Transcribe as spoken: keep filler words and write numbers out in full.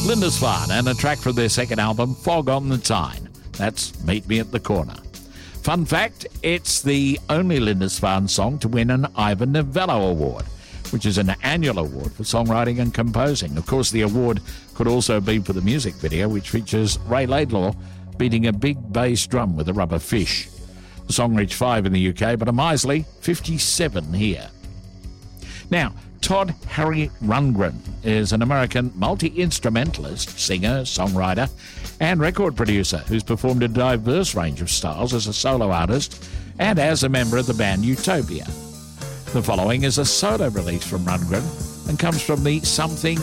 Lindisfarne, and a track from their second album, Fog on the Tyne. That's Meet Me at the Corner. Fun fact, it's the only Lindisfarne song to win an Ivor Novello Award, which is an annual award for songwriting and composing. Of course, the award could also be for the music video, which features Ray Laidlaw beating a big bass drum with a rubber fish. The song reached five in the U K, but a measly fifty-seven here. Now, Todd Harry Rundgren is an American multi-instrumentalist, singer, songwriter, and record producer who's performed a diverse range of styles as a solo artist and as a member of the band Utopia. The following is a solo release from Rundgren and comes from the Something